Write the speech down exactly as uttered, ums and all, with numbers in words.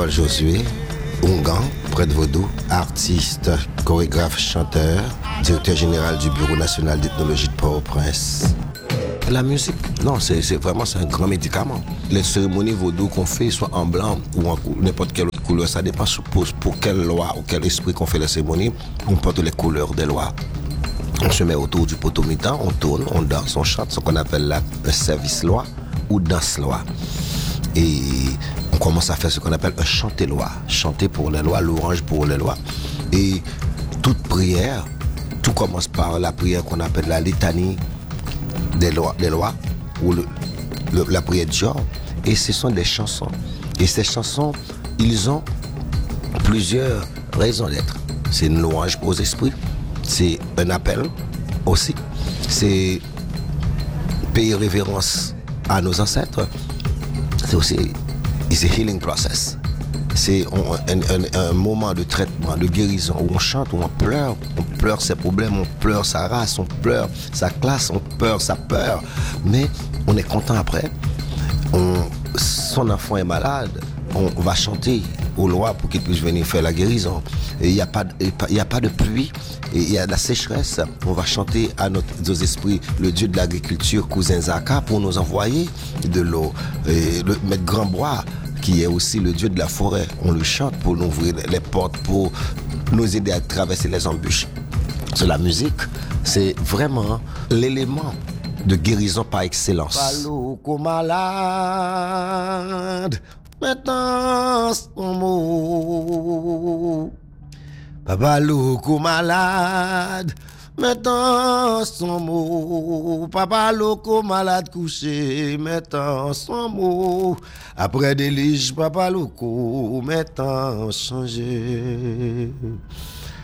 Paul Josué, Ongan, prêtre Vaudou, artiste, chorégraphe, chanteur, directeur général du Bureau national d'ethnologie de Port-au-Prince. La musique, non, c'est, c'est vraiment c'est un grand médicament. Les cérémonies vaudou qu'on fait, soit en blanc ou en n'importe quelle autre couleur, ça dépend pour, pour quelle loi ou quel esprit qu'on fait les cérémonies, on porte les couleurs des lois. On se met autour du poteau mitant, on tourne, on danse, on chante, ce qu'on appelle la, le service loi ou danse loi. Et on commence à faire ce qu'on appelle un chanter loi, chanter pour les lois, louange pour les lois. Et toute prière, tout commence par la prière qu'on appelle la litanie des lois, des lois ou le, le, la prière du genre. Et ce sont des chansons. Et ces chansons, ils ont plusieurs raisons d'être. C'est une louange aux esprits, c'est un appel aussi, c'est payer révérence à nos ancêtres, c'est aussi c'est healing process. C'est un, un, un moment de traitement, de guérison, où on chante, où on pleure, on pleure ses problèmes, on pleure sa race, on pleure sa classe, on pleure sa peur. Mais on est content après. On, son enfant est malade, on va chanter aux lois pour qu'il puisse venir faire la guérison. Il n'y a pas, il y a pas de pluie, il y a de la sécheresse. On va chanter à notre, nos esprits le Dieu de l'agriculture, cousin Zaka, pour nous envoyer de l'eau. Et le maître Grand-Bois, qui est aussi le Dieu de la forêt, on le chante pour nous ouvrir les portes, pour nous aider à traverser les embûches. C'est la musique, c'est vraiment l'élément de guérison par excellence. Paloko malade, maintenant son mot. Papa Loco malade, maintenant son mot. Papa Loco malade couché, maintenant son mot. Après des liges, Papa Loco, maintenant changé.